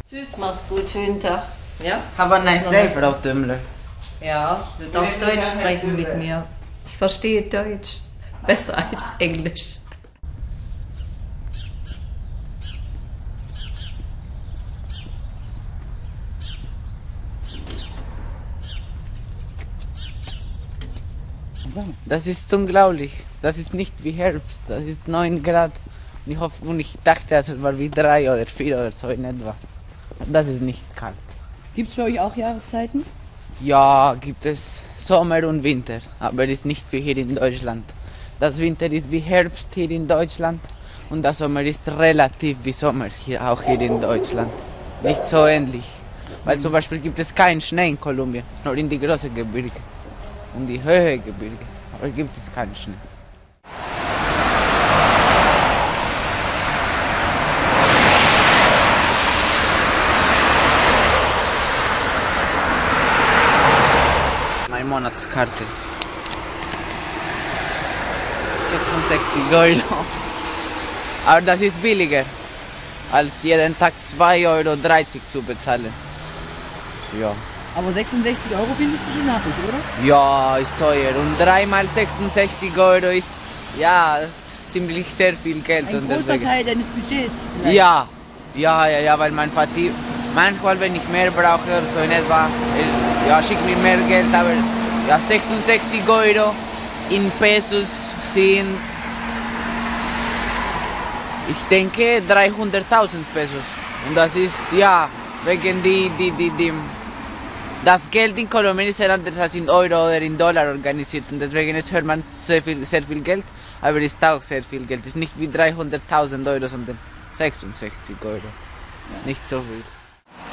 Tschüss, mach's gut, schönen Tag. Ja? Have a nice day, Frau Tümmler. Ja, du darfst Deutsch sprechen mit mir. Ich verstehe Deutsch. Besser als Englisch. Das ist unglaublich. Das ist nicht wie Herbst. Das ist 9 Grad. Und ich dachte, es war wie 3 oder 4 oder so in etwa. Das ist nicht kalt. Gibt es bei euch auch Jahreszeiten? Ja, gibt es Sommer und Winter, aber ist nicht wie hier in Deutschland. Das Winter ist wie Herbst hier in Deutschland und der Sommer ist relativ wie Sommer auch hier in Deutschland. Nicht so ähnlich, weil zum Beispiel gibt es keinen Schnee in Kolumbien, nur in die großen Gebirge und die höheren Gebirge, aber gibt es keinen Schnee. Meine Monatskarte. 66 €. Aber das ist billiger, als jeden Tag 2,30 € zu bezahlen. Ja. Aber 66 € findest du schon happig, oder? Ja, ist teuer. Und 3 mal 66 € ist ja ziemlich sehr viel Geld. Ein und großer deswegen. Teil deines Budgets. Vielleicht. Ja, weil mein Vati manchmal, wenn ich mehr brauche oder so in etwa, ja, schickt mir mehr Geld, aber ja, 66 € in Pesos sind, ich denke, 300.000 Pesos. Und das ist, ja, wegen das Geld in Kolumbien ist anders als in Euro oder in Dollar organisiert und deswegen hört man sehr viel Geld, aber es ist auch sehr viel Geld. Es ist nicht wie 300.000 €, sondern 66 €. Nicht so viel.